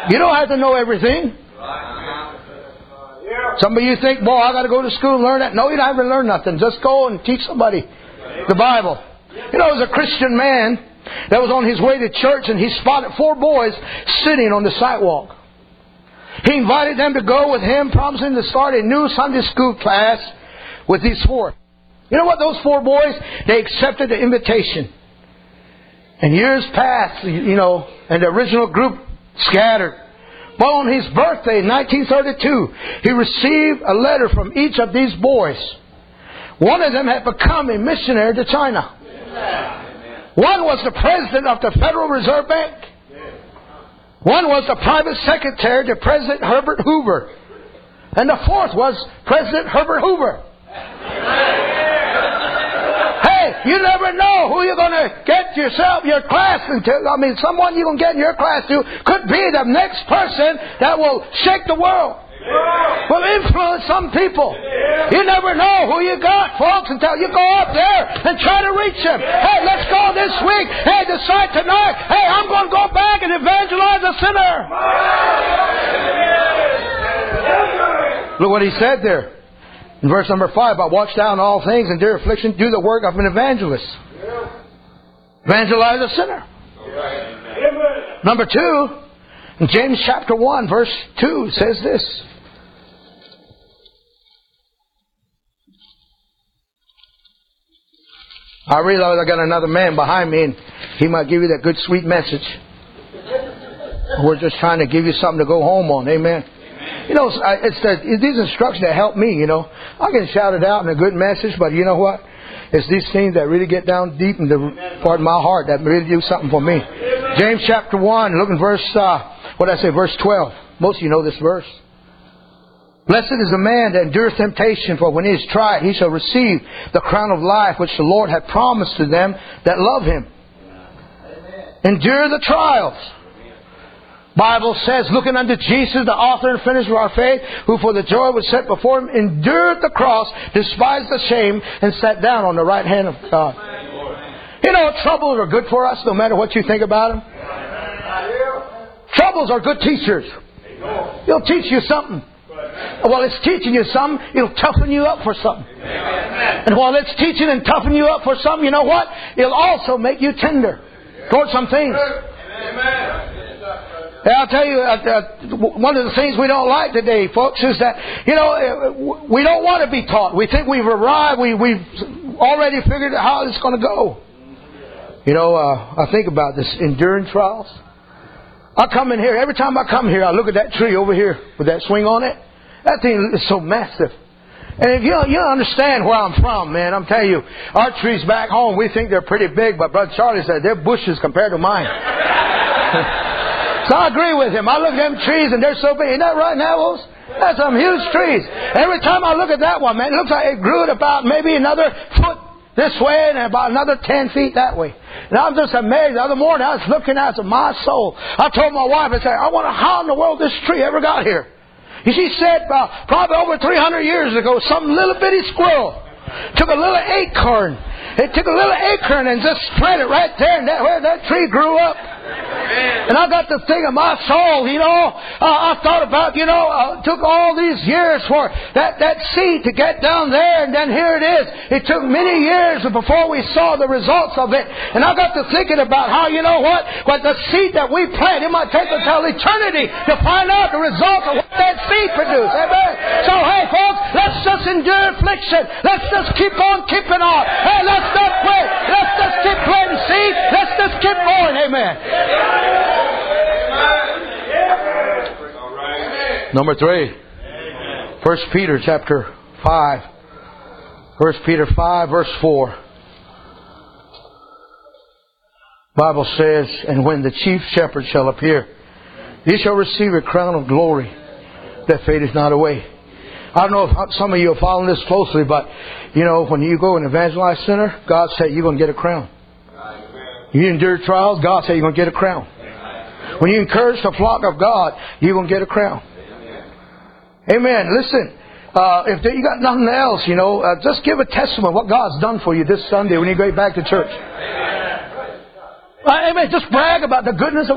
You don't have to know everything. Some of you think, boy, I got to go to school and learn that. No, you don't have to learn nothing. Just go and teach somebody the Bible. You know, there's a Christian man that was on his way to church, and he spotted 4 boys sitting on the sidewalk. He invited them to go with him, promising to start a new Sunday school class with these 4. You know what, those 4 boys, they accepted the invitation. And years passed, you know, and the original group scattered. But on his birthday in 1932, he received a letter from each of these boys. One of them had become a missionary to China. One was the president of the Federal Reserve Bank. One was the private secretary to President Herbert Hoover. And the 4th was President Herbert Hoover. Hey, you never know who you're going to get yourself, your class into. I mean, someone you're going to get in your class to could be the next person that will shake the world. Will influence some people. You never know who you got, folks, until you go up there and try to reach them. Hey, let's go this week. Hey, decide tonight. Hey, I'm going to go back and evangelize a sinner. Look what he said there. In verse number 5, I watch down all things, endure affliction, do the work of an evangelist. Evangelize a sinner. Number 2, in James chapter 1, verse 2 says this. I realize I got another man behind me, and he might give you that good, sweet message. We're just trying to give you something to go home on. Amen. You know, it's these instructions that help me, you know. I can shout it out in a good message, but you know what? It's these things that really get down deep in the part of my heart that really do something for me. James chapter 1, look in verse, verse 12. Most of you know this verse. Blessed is the man that endureth temptation, for when he is tried, he shall receive the crown of life which the Lord hath promised to them that love Him. Endure the trials. Bible says, looking unto Jesus, the author and finisher of our faith, who for the joy was set before Him, endured the cross, despised the shame, and sat down on the right hand of God. You know, troubles are good for us, no matter what you think about them. Troubles are good teachers. They'll teach you something. While it's teaching you something, it'll toughen you up for something. And while it's teaching and toughening you up for something, you know what? It'll also make you tender towards some things. I'll tell you, one of the things we don't like today, folks, is that, you know, we don't want to be taught. We think we've arrived. We've already figured out how it's going to go. You know, I think about this enduring trials. I come in here. Every time I come here, I look at that tree over here with that swing on it. That thing is so massive. And if you don't understand where I'm from, man, I'm telling you, our trees back home, we think they're pretty big, but Brother Charlie said they're bushes compared to mine. So I agree with him. I look at them trees and they're so big. Isn't that right, Navels? That's some huge trees. Every time I look at that one, man, it looks like it grew at about maybe another foot this way and about another 10 feet that way. And I'm just amazed. The other morning I was looking at my soul. I told my wife, I said, I wonder how in the world this tree ever got here. And she said probably over 300 years ago, some little bitty squirrel took a little acorn. It took a little acorn and just planted it right there, and where that tree grew up. And I got to think of my soul, you know. I thought about, you know, it took all these years for that seed to get down there, and then here it is. It took many years before we saw the results of it. And I got to thinking about how, you know what, but the seed that we plant, it might take until eternity to find out the results of what that seed produced. Amen. So, hey, folks, let's just endure affliction. Let's just keep on keeping on. Hey, let's not quit. Let's just keep planting seed. Let's just keep going. Amen. Number 3. 1 Peter chapter 5. 1 Peter 5 verse 4. Bible says, and when the chief shepherd shall appear, he shall receive a crown of glory that fadeth not away. I don't know if some of you are following this closely, but you know, when you go and evangelize sinner, God said you're going to get a crown. You endure trials, God said you're going to get a crown. When you encourage the flock of God, you're going to get a crown. Amen. Listen, if you got nothing else, you know, just give a testimony of what God's done for you this Sunday when you go back to church. Amen. Just brag about the goodness of